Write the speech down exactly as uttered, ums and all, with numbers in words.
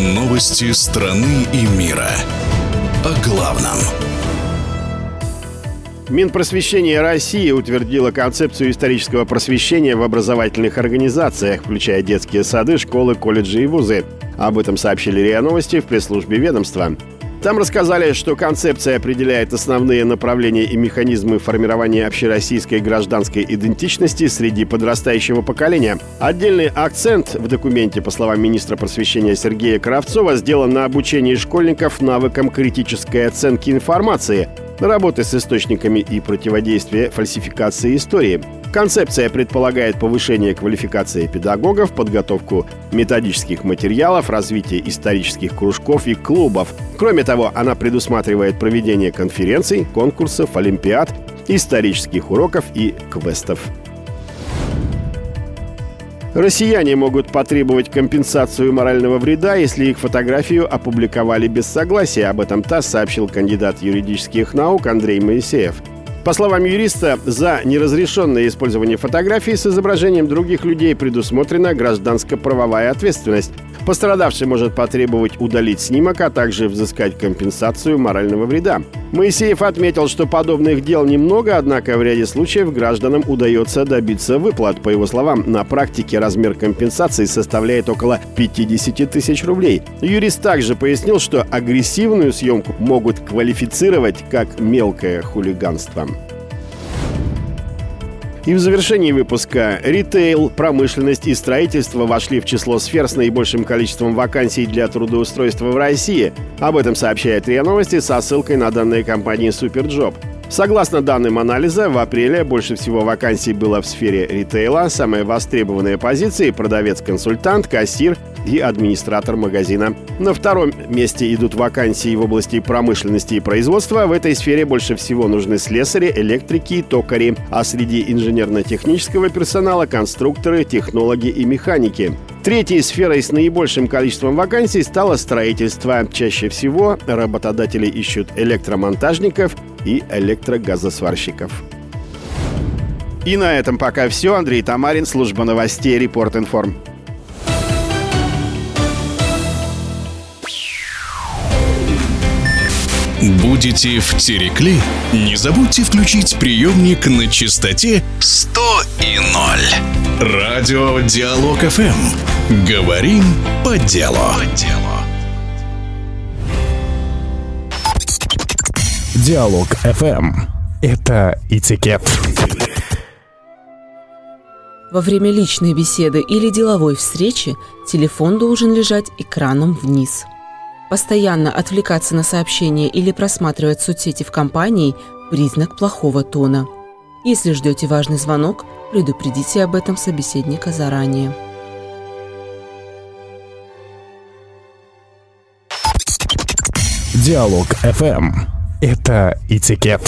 Новости страны и мира. О главном. Минпросвещение России утвердило концепцию исторического просвещения в образовательных организациях, включая детские сады, школы, колледжи и вузы. Об этом сообщили РИА Новости в пресс-службе ведомства. Там рассказали, что концепция определяет основные направления и механизмы формирования общероссийской гражданской идентичности среди подрастающего поколения. Отдельный акцент в документе, по словам министра просвещения Сергея Кравцова, сделан на обучении школьников навыкам критической оценки информации, работы с источниками и противодействия фальсификации истории. Концепция предполагает повышение квалификации педагогов, подготовку методических материалов, развитие исторических кружков и клубов. Кроме того, она предусматривает проведение конференций, конкурсов, олимпиад, исторических уроков и квестов. Россияне могут потребовать компенсацию морального вреда, если их фотографию опубликовали без согласия. Об этом ТАСС сообщил кандидат юридических наук Андрей Моисеев. По словам юриста, за неразрешенное использование фотографий с изображением других людей предусмотрена гражданско-правовая ответственность. Пострадавший может потребовать удалить снимок, а также взыскать компенсацию морального вреда. Моисеев отметил, что подобных дел немного, однако в ряде случаев гражданам удается добиться выплат. По его словам, на практике размер компенсации составляет около пятьдесят тысяч рублей. Юрист также пояснил, что агрессивную съемку могут квалифицировать как мелкое хулиганство. И в завершении выпуска: ритейл, промышленность и строительство вошли в число сфер с наибольшим количеством вакансий для трудоустройства в России. Об этом сообщает РИА Новости со ссылкой на данные компании Суперджоп. Согласно данным анализа, в апреле больше всего вакансий было в сфере ритейла. Самые востребованные позиции – продавец-консультант, кассир и администратор магазина. На втором месте идут вакансии в области промышленности и производства. В этой сфере больше всего нужны слесари, электрики и токари, а среди инженерно-технического персонала – конструкторы, технологи и механики. Третьей сферой с наибольшим количеством вакансий стало строительство. Чаще всего работодатели ищут электромонтажников и электрогазосварщиков. И на этом пока все. Андрей Тамарин, служба новостей Репорт Информ. Будете в Терекли? Не забудьте включить приемник на частоте сто и ноль. Радио Диалог эф эм. Говорим по делу. Диалог эф эм. Это этикет. Во время личной беседы или деловой встречи телефон должен лежать экраном вниз. Постоянно отвлекаться на сообщения или просматривать соцсети в компании – признак плохого тона. Если ждете важный звонок, предупредите об этом собеседника заранее. Диалог эф эм. Это этикет.